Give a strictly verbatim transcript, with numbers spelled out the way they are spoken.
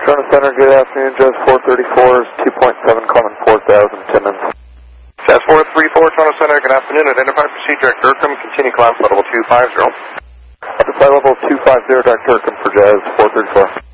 Toronto Center, good afternoon. Jazz four thirty-four is two point seven, calling four thousand, Timmins. Jazz four thirty-four, Toronto Center, good afternoon. Identify proceed direct Durham, continue climb flight level two five zero. Flight level two five zero, direct Durham for Jazz four thirty-four.